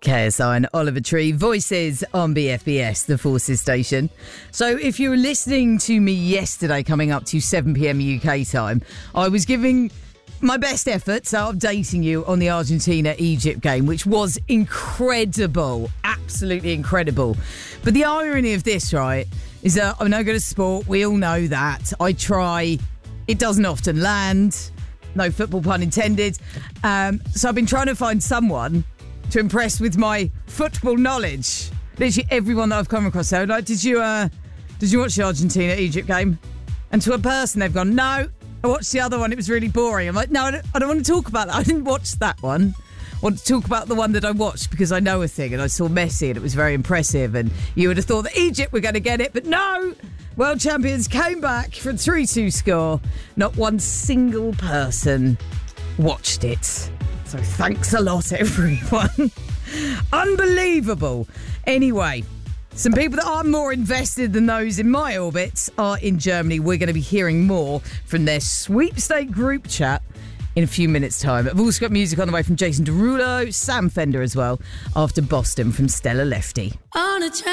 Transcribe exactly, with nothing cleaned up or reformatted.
K S I and Oliver Tree, voices on B F B S, the Forces station. So if you were listening to me yesterday coming up to seven p.m. U K time, I was giving my best efforts at updating you on the Argentina-Egypt game, which was incredible, absolutely incredible. But the irony of this, right, is that I'm no good at sport. We all know that. I try. It doesn't often land. No football pun intended. Um, so I've been trying to find someone to impress with my football knowledge. Literally everyone that I've come across. So, like, did you uh, did you watch the Argentina-Egypt game? And to a person, they've gone, no, I watched the other one. It was really boring. I'm like, no, I don't, I don't want to talk about that. I didn't watch that one. I want to talk about the one that I watched because I know a thing and I saw Messi and it was very impressive. And you would have thought that Egypt were going to get it, but no. World champions came back for a three two score. Not one single person watched it. So thanks a lot, everyone. Unbelievable. Anyway, some people that are more invested than those in my orbit are in Germany. We're going to be hearing more from their sweepstake group chat in a few minutes' time. I've also got music on the way from Jason Derulo, Sam Fender as well, after Boston from Stella Lefty. On a